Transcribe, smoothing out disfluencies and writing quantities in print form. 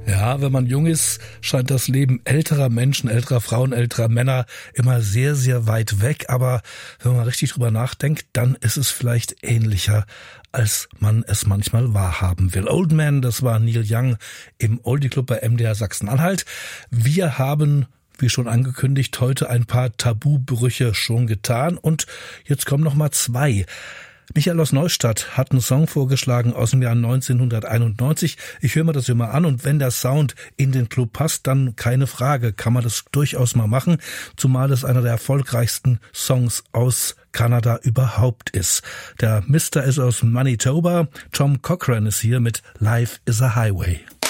Ja, wenn man jung ist, scheint das Leben älterer Menschen, älterer Frauen, älterer Männer immer sehr, sehr weit weg. Aber wenn man richtig drüber nachdenkt, dann ist es vielleicht ähnlicher, als man es manchmal wahrhaben will. Old Man, das war Neil Young im Oldie Club bei MDR Sachsen-Anhalt. Wir haben, wie schon angekündigt, heute ein paar Tabubrüche schon getan. Und jetzt kommen noch mal 2. Michael aus Neustadt hat einen Song vorgeschlagen aus dem Jahr 1991. Ich höre mir das immer an und wenn der Sound in den Club passt, dann keine Frage, kann man das durchaus mal machen, zumal es einer der erfolgreichsten Songs aus Kanada überhaupt ist. Der Mister ist aus Manitoba, Tom Cochrane ist hier mit Life is a Highway.